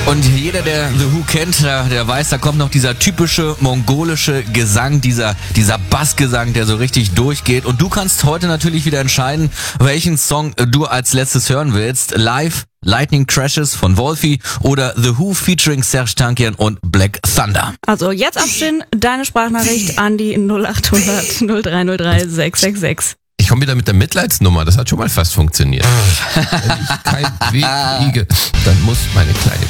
Und jeder, der The Who kennt, der weiß, da kommt noch dieser typische mongolische Gesang, dieser Bassgesang, der so richtig durchgeht. Und du kannst heute natürlich wieder entscheiden, welchen Song du als letztes hören willst. Live, Lightning Crashes von Wolfie oder The Who featuring Serj Tankian und Black Thunder. Also jetzt abstimmen, deine Sprachnachricht an die 0800 0303 666. Ich komme wieder mit der Mitleidsnummer, das hat schon mal fast funktioniert. Wenn ich kein Weg kriege, dann muss meine kleine